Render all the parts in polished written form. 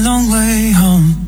long way home.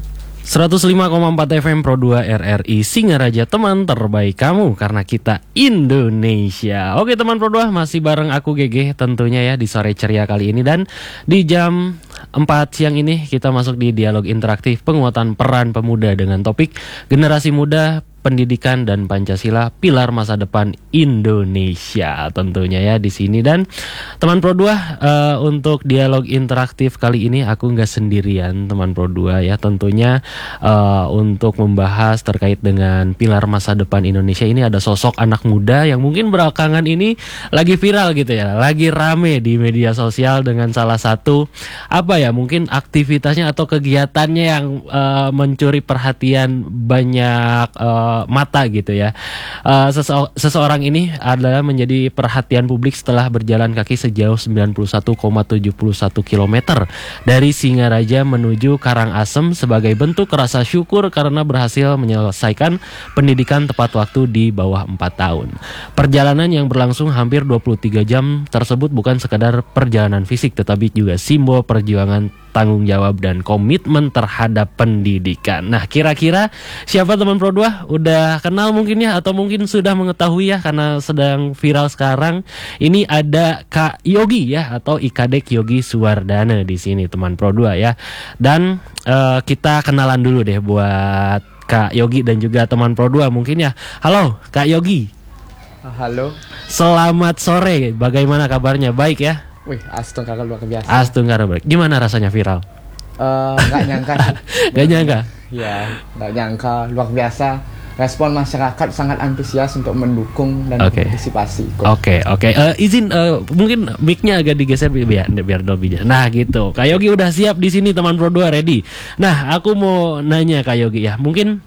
105,4 FM Pro 2 RRI Singaraja, teman terbaik kamu karena kita Indonesia. Oke teman Pro 2, masih bareng aku GG tentunya ya di sore ceria kali ini. Dan di jam 4 siang ini kita masuk di dialog interaktif penguatan peran pemuda dengan topik generasi muda, pendidikan dan Pancasila, pilar masa depan Indonesia tentunya ya di sini. Dan teman Pro 2, untuk dialog interaktif kali ini aku nggak sendirian teman Pro 2 ya, tentunya untuk membahas terkait dengan pilar masa depan Indonesia ini ada sosok anak muda yang mungkin belakangan ini lagi viral gitu ya, lagi rame di media sosial dengan salah satu mungkin aktivitasnya atau kegiatannya yang mencuri perhatian banyak mata gitu ya. Seseorang ini adalah menjadi perhatian publik setelah berjalan kaki sejauh 91,71 km dari Singaraja menuju Karangasem sebagai bentuk rasa syukur karena berhasil menyelesaikan pendidikan tepat waktu di bawah 4 tahun. Perjalanan yang berlangsung hampir 23 jam tersebut bukan sekadar perjalanan fisik tetapi juga simbol perjuangan, tanggung jawab dan komitmen terhadap pendidikan. Nah, kira-kira siapa teman Pro 2? Udah kenal mungkin ya, atau mungkin sudah mengetahui ya karena sedang viral sekarang. Ini ada Kak Yogi ya, atau Ikadek Yogi Suwardana di sini teman Pro 2 ya. Dan kita kenalan dulu deh buat Kak Yogi dan juga teman Pro 2 mungkin ya. Halo Kak Yogi. Halo. Selamat sore. Bagaimana kabarnya? Baik ya? Wih, astagfirullah luar biasa. Astagfirullah. Gimana rasanya viral? Nggak nyangka. Gak nyangka? Ya, nggak nyangka, luar biasa. Respon masyarakat sangat antusias untuk mendukung dan partisipasi. Oke. Izin mungkin mic-nya agak digeser biar lebih. Nah gitu. Kak Yogi udah siap di sini teman Pro 2 ready. Nah, aku mau nanya Kak Yogi ya. Mungkin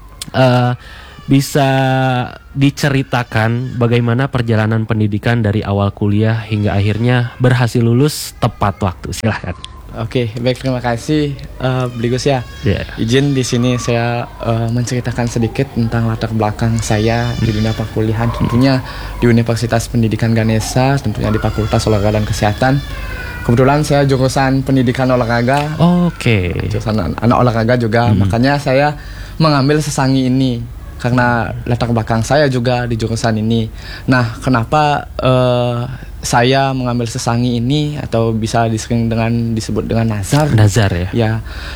bisa diceritakan bagaimana perjalanan pendidikan dari awal kuliah hingga akhirnya berhasil lulus tepat waktu. Silahkan. Oke, baik, terima kasih Bligus ya. Izin di sini saya menceritakan sedikit tentang latar belakang saya di dunia perkuliahan, tentunya di Universitas Pendidikan Ganesha, tentunya di Fakultas Olahraga dan Kesehatan. Kebetulan saya jurusan pendidikan olahraga. Jurusan anak olahraga juga, makanya saya mengambil sesangi ini. Karena latar belakang saya juga di jurusan ini. Nah, kenapa saya mengambil sesangi ini atau bisa disebut dengan nazar? Nazar ya. Ya.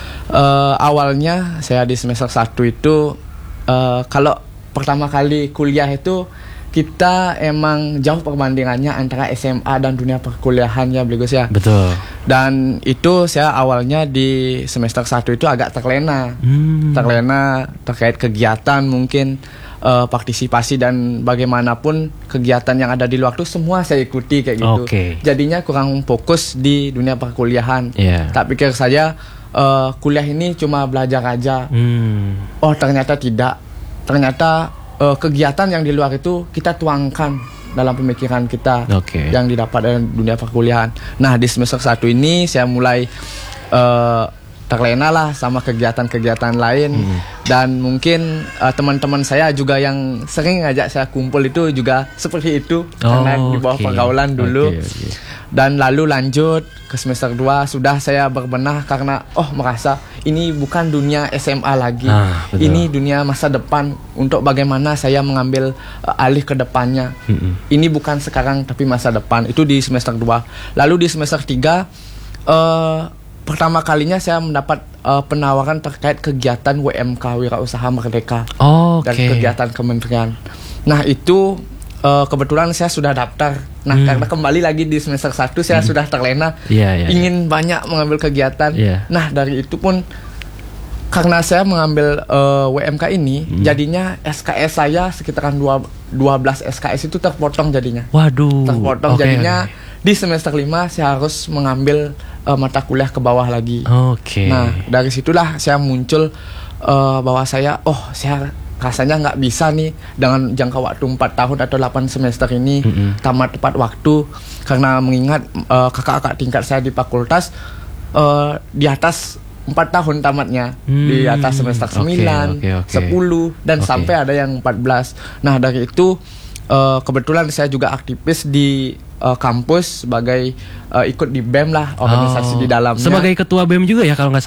Awalnya saya di semester 1 itu kalau pertama kali kuliah itu kita emang jauh perbandingannya antara SMA dan dunia perkuliahan ya Bligus ya. Betul. Dan itu saya awalnya di semester 1 itu agak terlena terkait kegiatan mungkin partisipasi dan bagaimanapun kegiatan yang ada di luar itu semua saya ikuti kayak gitu. Jadinya kurang fokus di dunia perkuliahan. Tak pikir saya kuliah ini cuma belajar aja. Oh ternyata tidak. Ternyata kegiatan yang di luar itu kita tuangkan dalam pemikiran kita yang didapat dari dunia perkuliahan. Nah di semester 1 ini saya mulai terlena lah sama kegiatan-kegiatan lain. Dan mungkin teman-teman saya juga yang sering ngajak saya kumpul itu juga seperti itu. Karena di bawah pergaulan dulu. Dan lalu lanjut ke semester 2 sudah saya berbenah karena merasa ini bukan dunia SMA lagi. Ini dunia masa depan untuk bagaimana saya mengambil alih ke depannya. Ini bukan sekarang tapi masa depan. Itu di semester 2. Lalu di semester 3 pertama kalinya saya mendapat penawaran terkait kegiatan WMK, Wirausaha Merdeka. Dari kegiatan kementerian. Nah itu kebetulan saya sudah daftar. Nah karena kembali lagi di semester 1 saya sudah terlena ingin banyak mengambil kegiatan. Nah dari itu pun karena saya mengambil WMK ini jadinya SKS saya sekitaran 12 SKS itu terpotong jadinya. Terpotong jadinya di semester 5 saya harus mengambil mata kuliah ke bawah lagi. Nah dari situlah saya muncul bahwa saya rasanya nggak bisa nih dengan jangka waktu 4 tahun atau 8 semester ini tamat tepat waktu. Karena mengingat kakak-kakak tingkat saya di fakultas di atas 4 tahun tamatnya, di atas semester 9, 10 dan sampai ada yang 14. Nah dari itu kebetulan saya juga aktivis di kampus sebagai ikut di BEM lah, organisasi di dalamnya. Sebagai ketua BEM juga ya kalau nggak salah?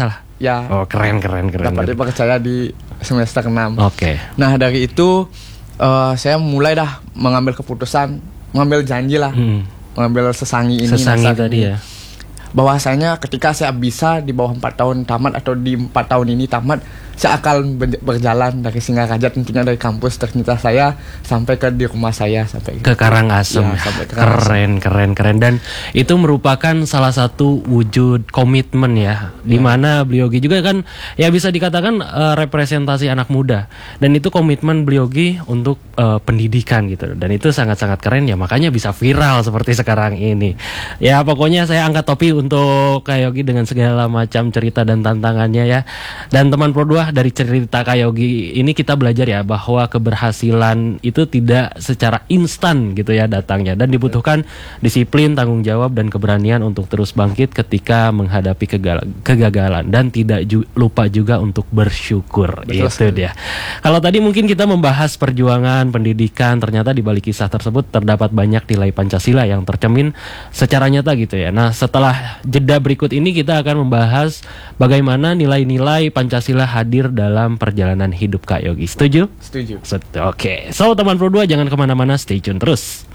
ya. Oh, keren. Dapat dipercaya di semester 6. Oke. Nah, dari itu saya mulai dah mengambil keputusan, mengambil janji lah. Mengambil sesangi ini. Sesangi tadi ya. Bahwasanya ketika saya bisa di bawah 4 tahun tamat atau di 4 tahun ini tamat, saya akan berjalan dari Singaraja, tentunya dari kampus tercinta saya sampai ke di rumah saya, sampai ke Karangasem. Ya, sampai ke Karangasem. Keren. Dan itu merupakan salah satu wujud komitmen ya, dimana Bliogi juga kan ya bisa dikatakan representasi anak muda, dan itu komitmen Bliogi untuk pendidikan gitu, dan itu sangat-sangat keren ya, makanya bisa viral seperti sekarang ini. Ya pokoknya saya angkat topi untuk Kak Yogi dengan segala macam cerita dan tantangannya ya. Dan teman Pro 2, dari cerita Kak Yogi ini kita belajar ya bahwa keberhasilan itu tidak secara instan gitu ya datangnya, dan dibutuhkan disiplin, tanggung jawab, dan keberanian untuk terus bangkit ketika menghadapi kegagalan, dan tidak lupa juga untuk bersyukur. Betul itu sekali. dia. Kalau tadi mungkin kita membahas perjuangan pendidikan, ternyata di balik kisah tersebut terdapat banyak nilai Pancasila yang tercermin secara nyata gitu ya. Nah, setelah jeda berikut ini kita akan membahas bagaimana nilai-nilai Pancasila hadir dalam perjalanan hidup Kak Yogi. Setuju? Setuju. Oke. So teman Pro 2 jangan kemana-mana, stay tune terus.